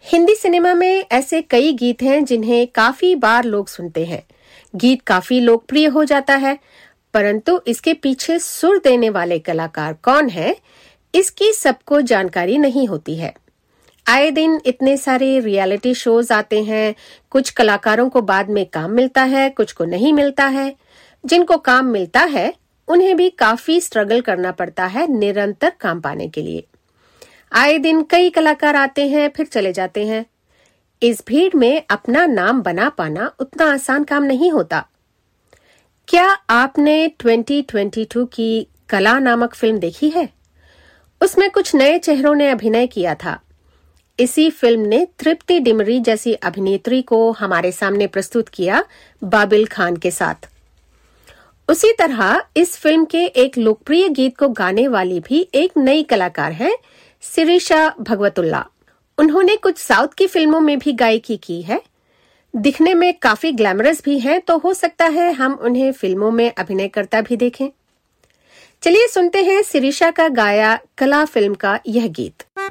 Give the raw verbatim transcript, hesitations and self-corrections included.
Hindi cinema में ऐसे कई गीत हैं जिन्हें काफी बार लोग सुनते हैं। गीत काफी लोकप्रिय हो जाता है, परंतु इसके पीछे सुर देने वाले कलाकार कौन है, इसकी सबको जानकारी नहीं होती है। आए दिन इतने सारे रियलिटी शोज आते हैं, कुछ कलाकारों को बाद में काम मिलता है, कुछ को नहीं मिलता है। जिनको काम मिलता है उन्हें भी काफी स्ट्रगल करना पड़ता है निरंतर काम पाने के लिए। आए दिन कई कलाकार आते हैं फिर चले जाते हैं। इस भीड़ में अपना नाम बना पाना उतना आसान काम नहीं होता। क्या आपने दो हज़ार बाईस की कला नामक फिल्म देखी है? उसमें कुछ नए चेहरों ने अभिनय किया था। इसी फिल्म ने तृप्ति डिमरी जैसी अभिनेत्री को हमारे सामने प्रस्तुत किया बाबिल खान के साथ। उसी तरह इस फिल्म के एक लोकप्रिय गीत को गाने वाली भी एक नई कलाकार है, शिरीषा भगवतुल्ला। उन्होंने कुछ साउथ की फिल्मों में भी गायकी की है। दिखने में काफी ग्लैमरस भी हैं, तो हो सकता है हम उन्हें फिल्मों में अभिनय करता भी देखें। चलिए सुनते हैं शिरीषा का गाया कला फिल्म का यह गीत।